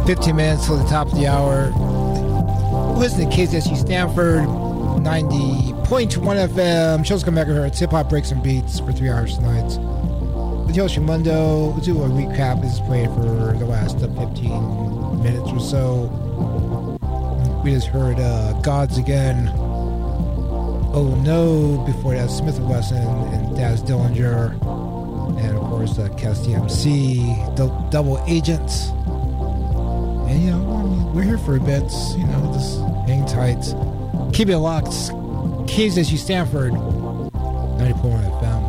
15 minutes till the top of the hour. Listen to KZSU Stanford, 90.1 FM. Shows come back here. It's hip hop breaks and beats for 3 hours tonight. With Yoshi Mundo, we'll do a recap. This is played for the last 15 minutes or so. We just heard Gods Again. Oh No. Before that, Smith & Wesson and Daz Dillinger. And of course, KSTMC, Double Agents. And, you know, we're here for a bit, you know, just hang tight. Keep it locked. KZSU Stanford, 90.1 FM.